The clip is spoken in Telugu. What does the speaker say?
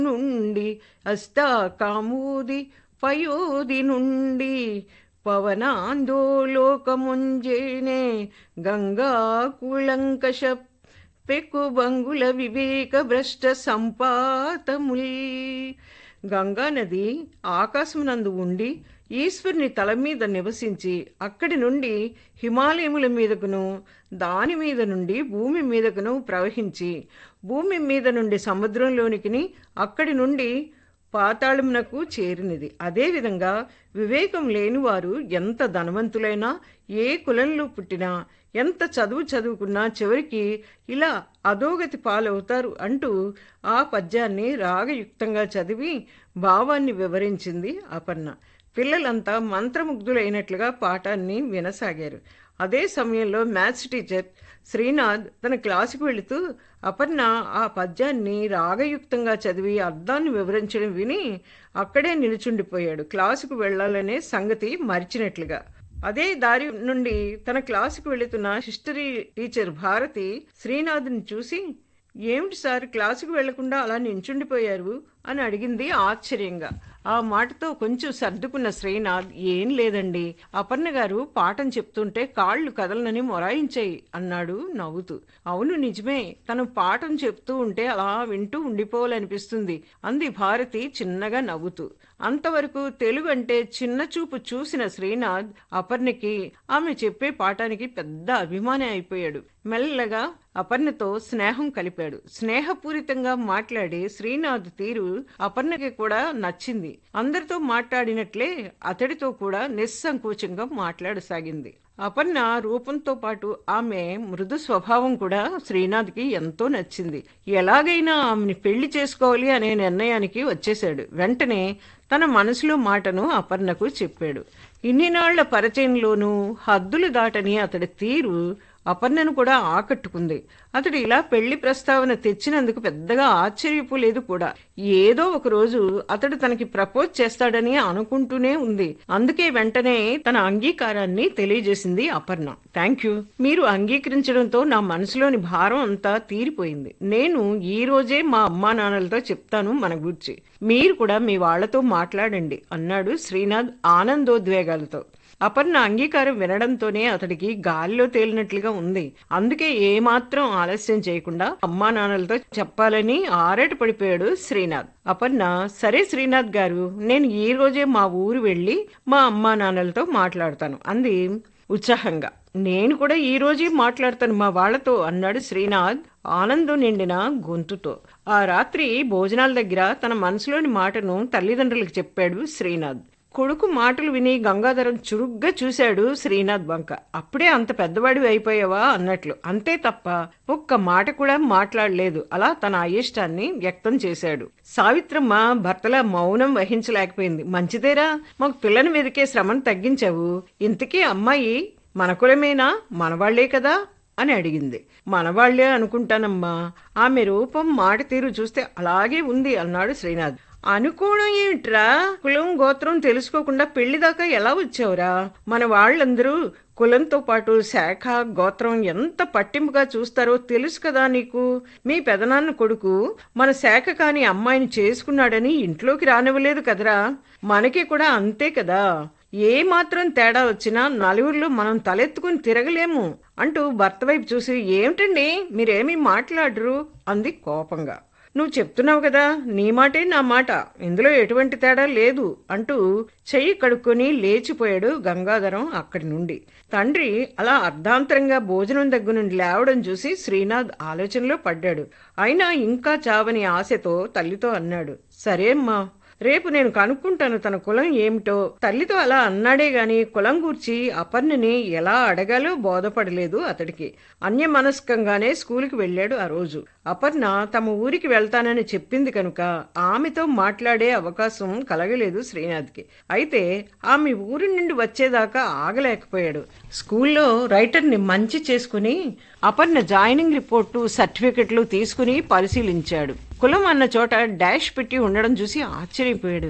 నుండి అస్తాకామూది పయోది నుండి పవనాందోలోకముంజేనే గంగా కుళంకష పెక్కుబంగుల వివేక భ్రష్ట సంపాతముల్. గంగానది ఆకాశమునందు ఉండి ఈశ్వరుని తల మీద నివసించి అక్కడి నుండి హిమాలయముల మీదకును దాని మీద నుండి భూమి మీదకును ప్రవహించి భూమి మీద నుండి సముద్రంలోనికి అక్కడి నుండి పాతాళమునకు చేరినది. అదేవిధంగా వివేకం లేనివారు ఎంత ధనవంతులైనా ఏ కులంలో పుట్టినా ఎంత చదువుకున్నా చివరికి ఇలా అధోగతి పాలవుతారు అంటూ ఆ పద్యాన్ని రాగయుక్తంగా చదివి భావాన్ని వివరించింది అపర్ణ. పిల్లలంతా మంత్రముగ్ధులైనట్లుగా పాఠాన్ని వినసాగారు. అదే సమయంలో మ్యాథ్స్ టీచర్ శ్రీనాథ్ తన క్లాసుకు వెళుతూ అపర్ణ ఆ పద్యాన్ని రాగయుక్తంగా చదివి అర్థాన్ని వివరించడం విని అక్కడే నిలుచుండిపోయాడు, క్లాసుకు వెళ్లాలనే సంగతి మరిచినట్లుగా. అదే దారి నుండి తన క్లాసుకు వెళుతున్న హిస్టరీ టీచర్ భారతి శ్రీనాథ్ని చూసి, ఏమిటి సార్ క్లాసుకు వెళ్లకుండా అలా నించుండిపోయారు అని అడిగింది ఆశ్చర్యంగా. ఆ మాటతో కొంచెం సర్దుకున్న శ్రీనాథ్, ఏం లేదండి, అపర్ణ గారు పాఠం చెప్తుంటే కాళ్ళు కదలనని మొరాయించాయి అన్నాడు నవ్వుతూ. అవును నిజమే, తను పాఠం చెప్తూ ఉంటే అలా వింటూ ఉండిపోవాలనిపిస్తుంది అంది భారతి చిన్నగా నవ్వుతూ. అంతవరకు తెలుగు అంటే చిన్న చూపు చూసిన శ్రీనాథ్ అపర్ణకి ఆమె చెప్పే పాఠానికి పెద్ద అభిమాని అయిపోయాడు. మెల్లగా అపర్ణతో స్నేహం కలిపాడు. స్నేహపూరితంగా మాట్లాడే శ్రీనాథ్ తీరు అపర్ణకి కూడా నచ్చింది. అందరితో మాట్లాడినట్లే అతడితో కూడా నిస్సంకోచంగా మాట్లాడసాగింది. అపర్ణ రూపంతో పాటు ఆమె మృదు స్వభావం కూడా శ్రీనాథ్కి ఎంతో నచ్చింది. ఎలాగైనా ఆమెని పెళ్లి చేసుకోవాలి అనే నిర్ణయానికి వచ్చేశాడు. వెంటనే తన మనసులో మాటను అపర్ణకు చెప్పాడు. ఇన్ని నాళ్ల పరిచయంలోనూ హద్దులు దాటని అతడి తీరు అపర్ణను కూడా ఆకట్టుకుంది. అతడు ఇలా పెళ్లి ప్రస్తావన తెచ్చినందుకు పెద్దగా ఆశ్చర్యపోలేదు కూడా. ఏదో ఒక రోజు అతడు తనకి ప్రపోజ్ చేస్తాడని అనుకుంటూనే ఉంది. అందుకే వెంటనే తన అంగీకారాన్ని తెలియజేసింది అపర్ణ. థ్యాంక్ యూ, మీరు అంగీకరించడంతో నా మనసులోని భారం అంతా తీరిపోయింది. నేను ఈ రోజే మా అమ్మా నాన్నలతో చెప్తాను మన గురించి. మీరు కూడా మీ వాళ్లతో మాట్లాడండి అన్నాడు శ్రీనాథ్ ఆనందోద్వేగాలతో. అపర్ణ అంగీకారం వినడంతోనే అతడికి గాలిలో తేలినట్లుగా ఉంది. అందుకే ఏమాత్రం ఆలస్యం చేయకుండా అమ్మా నాన్నలతో చెప్పాలని ఆరాట పడిపోయాడు శ్రీనాథ్. అపర్ణ, సరే శ్రీనాథ్ గారు, నేను ఈ రోజే మా ఊరు వెళ్లి మా అమ్మా నాన్నలతో మాట్లాడతాను అంది ఉత్సాహంగా. నేను కూడా ఈ రోజే మాట్లాడతాను మా వాళ్లతో అన్నాడు శ్రీనాథ్ ఆనందం నిండిన గొంతుతో. ఆ రాత్రి భోజనాల దగ్గర తన మనసులోని మాటను తల్లిదండ్రులకు చెప్పాడు శ్రీనాథ్. కొడుకు మాటలు విని గంగాధరం చురుగ్గా చూశాడు శ్రీనాథ్ వంక. అప్పుడే అంత పెద్దవాడివి అయిపోయావా అన్నట్లు, అంతే తప్ప ఒక్క మాట కూడా మాట్లాడలేదు. అలా తన అయిష్టాన్ని వ్యక్తం చేశాడు. సావిత్రమ్మ భర్తలా మౌనం వహించలేకపోయింది. మంచిదేరా, మాకు పిల్లని మీదకే శ్రమను తగ్గించావు. ఇంతకీ అమ్మాయి మన కులమేనా, మనవాళ్లే కదా అని అడిగింది. మనవాళ్లే అనుకుంటానమ్మా, ఆమె రూపం మాట తీరు చూస్తే అలాగే ఉంది అన్నాడు శ్రీనాథ్. అనుకోవడం ఏమిట్రా, కులం గోత్రం తెలుసుకోకుండా పెళ్లిదాకా ఎలా వచ్చావురా? మన వాళ్ళందరూ కులంతో పాటు శాఖ గోత్రం ఎంత పట్టింపుగా చూస్తారో తెలుసు కదా నీకు. మీ పెదనాన్న కొడుకు మన శాఖ కాని అమ్మాయిని చేసుకున్నాడని ఇంట్లోకి రానివ్వలేదు కదరా, మనకి కూడా అంతే కదా. ఏ మాత్రం తేడా వచ్చినా నలుగురిలో మనం తలెత్తుకుని తిరగలేము అంటూ భర్త వైపు చూసి, ఏమిటండి మీరేమీ మాట్లాడరు అంది కోపంగా. నువ్వు చెప్తున్నావు కదా, నీ మాటే నా మాట, ఇందులో ఎటువంటి తేడా లేదు అంటూ చెయ్యి కడుక్కొని లేచిపోయాడు గంగాధరం అక్కడి నుండి. తండ్రి అలా అర్ధాంతరంగా భోజనం దగ్గర నుండి లేవడం చూసి శ్రీనాథ్ ఆలోచనలో పడ్డాడు. అయినా ఇంకా చావని ఆశతో తల్లితో అన్నాడు, సరే అమ్మా, రేపు నేను కనుక్కుంటాను తన కులం ఏమిటో. తల్లితో అలా అన్నాడే గాని కులం గూర్చి అపర్ణని ఎలా అడగాలో బోధపడలేదు అతడికి. అన్యమనస్కంగానే స్కూలుకి వెళ్ళాడు ఆ రోజు. అపర్ణ తమ ఊరికి వెళ్తానని చెప్పింది కనుక ఆమెతో మాట్లాడే అవకాశం కలగలేదు శ్రీనాథ్కి. అయితే ఆమె ఊరి నుండి వచ్చేదాకా ఆగలేకపోయాడు. స్కూల్లో రైటర్ని మంచి చేసుకుని అపర్ణ జాయినింగ్ రిపోర్టు సర్టిఫికెట్లు తీసుకుని పరిశీలించాడు. కులం అన్న చోట డాష్ పెట్టి ఉండడం చూసి ఆశ్చర్యపోయాడు.